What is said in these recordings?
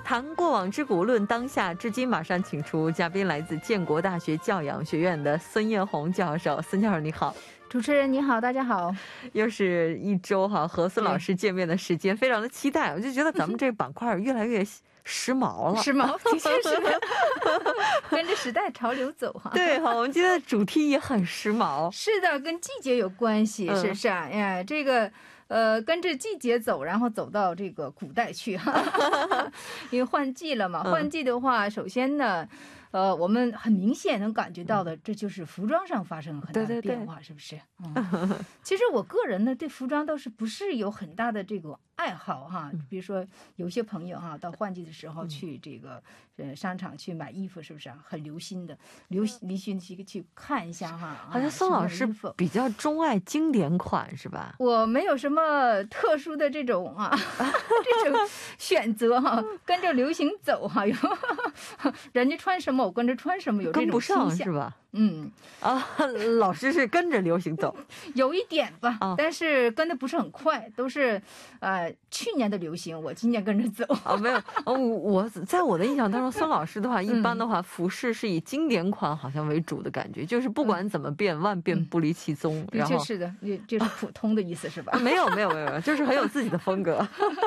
谈过往之古，论当下，至今马上请出嘉宾，来自建国大学教养学院的孙艳红教授。孙教授你好。 主持人你好，大家好。 又是一周和孙老师见面的时间，非常的期待。我就觉得咱们这个板块越来越时髦了， 时髦，的确是跟着时代潮流走哈。 对哈，我们今天的主题也很时髦。 是的，跟季节有关系，是不是啊？哎，这个跟着季节走，然后走到这个古代去哈，因为换季了嘛。换季的话，首先呢，我们很明显能感觉到的，这就是服装上发生了很大的变化，是不是？其实我个人呢，对服装倒是不是有很大的这个爱好哈。比如说有些朋友哈，到换季的时候去这个商场去买衣服，是不是啊？很流行的，流行去看一下哈。 好像孙老师比较钟爱经典款是吧？ 我没有什么特殊的这种这种选择哈，跟着流行走哈，人家穿什么我跟着穿什么，有这种倾向，跟不上是吧？ 老师是跟着流行走， 有一点吧，但是跟的不是很快，都是去年的流行，我今年跟着走。 没有，我在我的印象当中，孙老师的话，一般的话，服饰是以经典款好像为主的感觉，就是不管怎么变，万变不离其宗。 的确是的，这是普通的意思是吧？ 没有，就是很有自己的风格。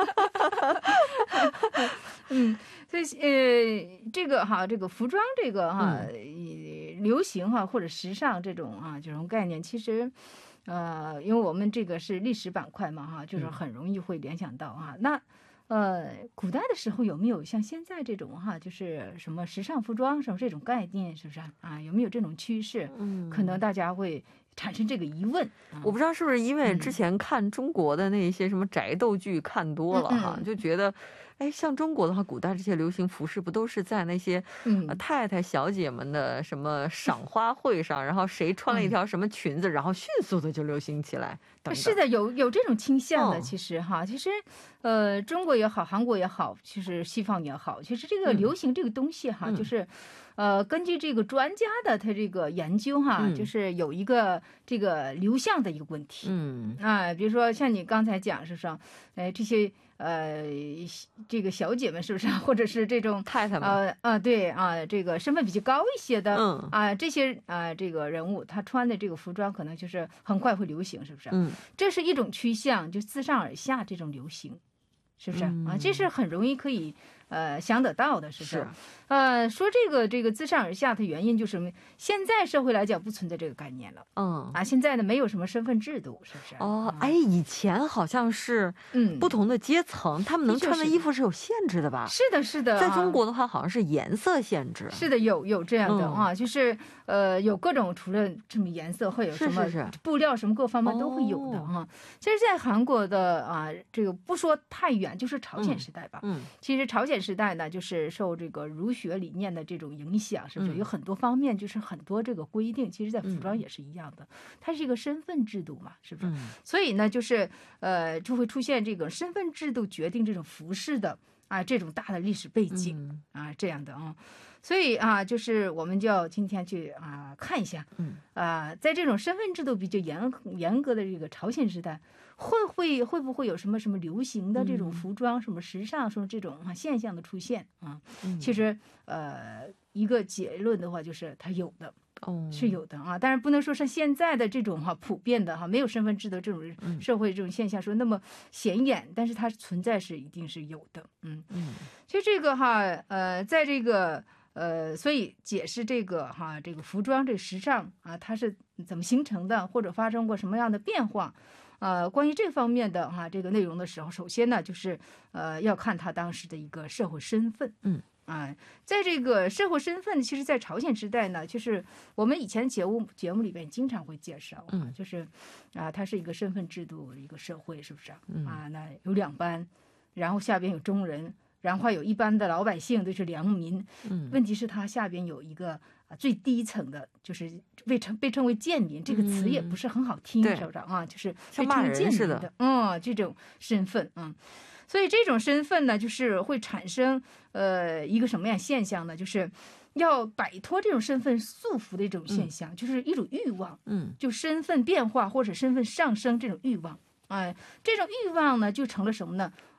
所以这个服装这个流行或者时尚这种概念，其实因为我们这个是历史板块嘛就是很容易会联想到那古代的时候有没有像现在这种就是什么时尚服装什么这种概念，是不是有没有这种趋势？可能大家会产生这个疑问。 我不知道是不是因为之前看中国的那些什么宅斗剧看多了就觉得像中国的话，古代这些流行服饰不都是在那些太太小姐们的什么赏花会上，然后谁穿了一条什么裙子，然后迅速的就流行起来等等。 是的，有这种倾向的。其实中国也好，韩国也好，其实西方也好，其实这个流行这个东西就是根据这个专家的他这个研究就是有一个这个流向的一个问题。比如说像你刚才讲是说这些这个小姐们是不是或者是这种太太们对这个身份比较高一些的这些这个人物，他穿的这个服装可能就是很快会流行，是不是？这是一种趋向，就自上而下这种流行，是不是这是很容易可以想得到的，是不是？说这个自上而下的原因就是现在社会来讲不存在这个概念了。现在呢没有什么身份制度，是不是？ 以前好像是不同的阶层他们能穿的衣服是有限制的吧？ 是的，是的。 在中国的话好像是颜色限制。 是的，有这样的就是有各种，除了这么颜色会有什么布料什么各方面都会有的其实在韩国的这个不说太远，就是朝鲜时代吧。其实朝鲜时代呢就是受这个儒学理念的这种影响，是不是有很多方面就是很多这个规定，其实在服装也是一样的，它是一个身份制度嘛，是不是？所以呢就是就会出现这个身份制度决定这种服饰的这种大的历史背景这样的所以就是我们就要今天去看一下在这种身份制度比较严格的这个朝鲜时代，会不会有什么流行的这种服装什么时尚什么这种现象的出现其实一个结论的话就是它有的。是有的但是不能说是现在的这种普遍的没有身份制的这种社会这种现象说那么显眼，但是它存在是一定是有的。其实这个在这个所以解释这个这个服装这个时尚它是怎么形成的，或者发生过什么样的变化关于这方面的这个内容的时候，首先呢就是要看他当时的一个社会身份。在这个社会身份，其实在朝鲜时代呢，就是我们以前节目里边经常会介绍就是它是一个身份制度的一个社会，是不是那有两班，然后下边有中人，然后还有一般的老百姓，都是良民。问题是它下边有一个最低层的，就是被称为贱民，这个词也不是很好听，是不是就是被称为贱民的这种身份所以这种身份呢，就是会产生一个什么样现象呢？就是要摆脱这种身份束缚的一种现象，就是一种欲望，就身份变化或者身份上升这种欲望。这种欲望呢，就成了什么呢？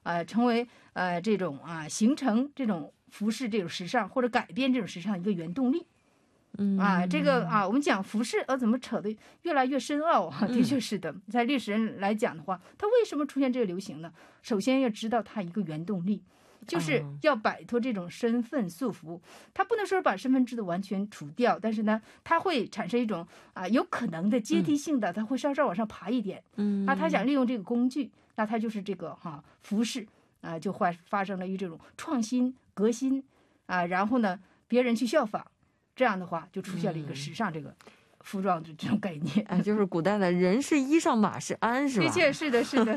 成为这种形成这种服饰这种时尚或者改变这种时尚一个原动力。这个我们讲服饰怎么扯得越来越深奥啊？的确是的，在历史人来讲的话，它为什么出现这个流行呢？首先要知道它一个原动力，就是要摆脱这种身份束缚。它不能说把身份制度完全除掉，但是呢，它会产生一种有可能的阶梯性的，它会稍稍往上爬一点。他想利用这个工具，那它就是这个服饰就会发生了这种创新革新然后呢，别人去效仿。这样的话，就出现了一个时尚这个服装的这种概念。 就是古代的人是衣裳，马是鞍，是吧？ 的确是的，是的。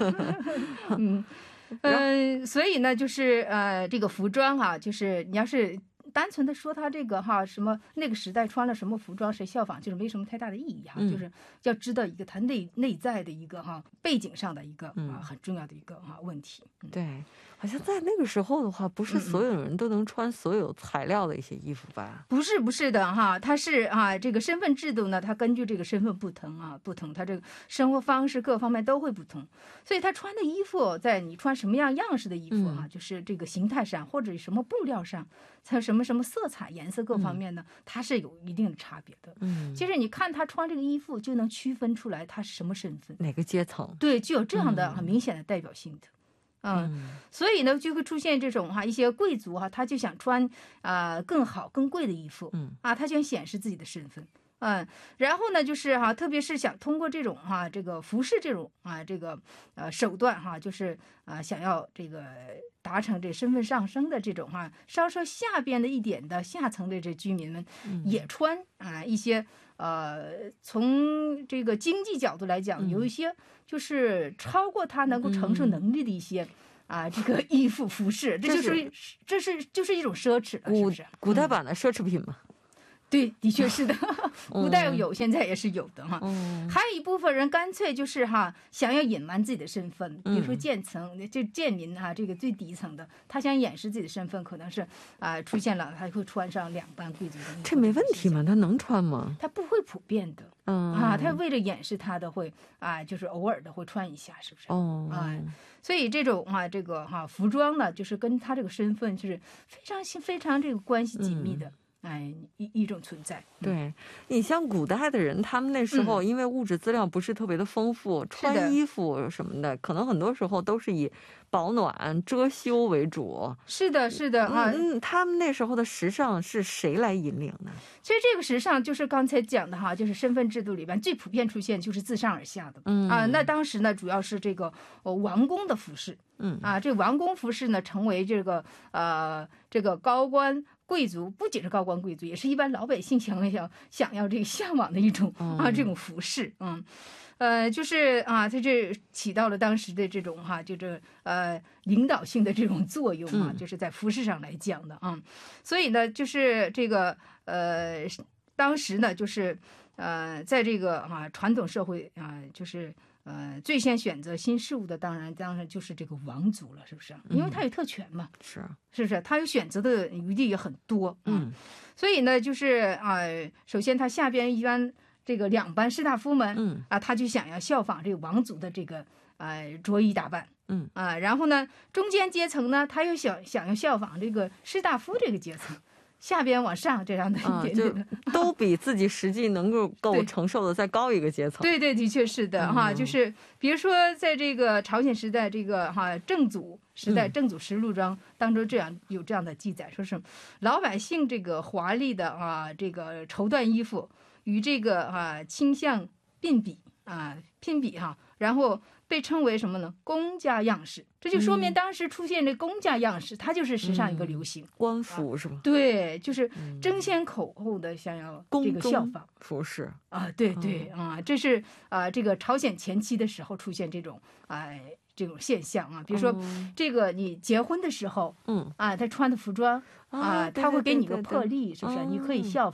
所以呢，就是这个服装就是你要是单纯的说它这个什么那个时代穿了什么服装谁效仿，就是没什么太大的意义就是要知道一个它内在的一个背景上的一个很重要的一个问题。 对。好像在那个时候的话，不是所有人都能穿所有材料的一些衣服吧？ 不是的它是这个身份制度呢，它根据这个身份不同它这个生活方式各方面都会不同，所以他穿的衣服，在你穿什么样式的衣服就是这个形态上或者什么布料上，还有什么色彩颜色各方面呢，它是有一定的差别的。其实你看他穿这个衣服，就能区分出来他是什么身份， 哪个阶层。对， 具有这样的很明显的代表性的。所以呢，就会出现这种一些贵族他就想穿更好更贵的衣服他想显示自己的身份。然后呢，就是特别是想通过这种这个服饰这种这个手段就是想要这个达成这身份上升的这种稍稍下边的一点的下层的这居民们也穿一些从这个经济角度来讲，有一些就是超过他能够承受能力的一些这个衣服服饰，这就是一种奢侈了，是不是？ 古代版的奢侈品嘛。 对，的确是的，古代有，现在也是有的还有一部分人干脆就是想要隐瞒自己的身份，比如说贱民这个最底层的，他想掩饰自己的身份，可能是出现了，他会穿上两般贵族的。 这没问题吗？他能穿吗？ 他不会普遍的，他为了掩饰他的会就是偶尔的会穿一下，是不是？所以这种这个服装呢，就是跟他这个身份是非常这个关系紧密的。一种存在。 对，你像古代的人，他们那时候因为物质资料不是特别的丰富，穿衣服什么的，可能很多时候都是以保暖遮羞为主。 是的他们那时候的时尚是谁来引领呢？ 其实这个时尚就是刚才讲的就是身份制度里边最普遍出现就是自上而下的。那当时呢，主要是这个王公的服饰。这王公服饰呢，成为这个高官贵族，不仅是高官贵族，也是一般老百姓想要这个向往的一种这种服饰。就是它这起到了当时的这种就是领导性的这种作用就是在服饰上来讲的所以呢，就是这个当时呢，就是在这个传统社会就是最先选择新事物的当然就是这个王族了，是不是？因为他有特权嘛，是不是？他有选择的余地也很多所以呢，就是首先他下边一般这个两班士大夫们他就想要效仿这个王族的这个着衣打扮然后呢，中间阶层呢，他又想要效仿这个士大夫这个阶层。下边往上这样的一点点的都比自己实际能够承受的再高一个阶层。 对，的确是的就是比如说在这个朝鲜时代这个正祖时代正祖实录中当中有这样的记载，说是老百姓这个华丽的这个绸缎衣服与这个倾向拼比然后被称为什么呢？公家样式，这就说明当时出现这公家样式，它就是时尚一个流行。 官服是吧？ 对，就是争先恐后的想要这个效仿服饰对这是这个朝鲜前期的时候出现这种这种现象比如说这个你结婚的时候他穿的服装他会给你个破例，是不是？你可以效仿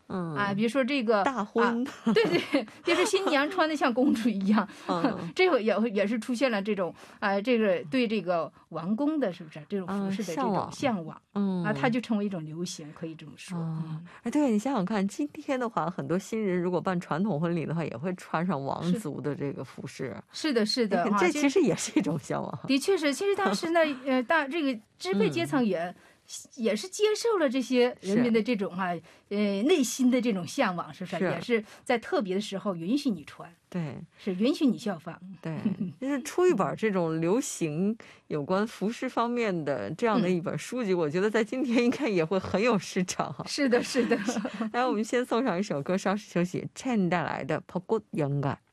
比如说这个大婚， 对对，就是新娘穿的像公主一样，这个也是出现了这种这个对这个王宫的是不是这种服饰的这种向往，它就成为一种流行，可以这么说。 对，你想想看，今天的话，很多新人如果办传统婚礼的话，也会穿上王族的这个服饰。 是的，是的， 这其实也是一种向往。 的确是，其实当时呢，这个支配阶层也是接受了这些人民的这种内心的这种向往，是不是？也是在特别的时候允许你穿， 对， 是允许你效仿。 对，就是出一本这种流行有关服饰方面的这样的一本书籍，我觉得在今天应该也会很有市场。 是的，是的。 来，我们先送上一首歌，稍事休息，Chen带来的《벚꽃연가》。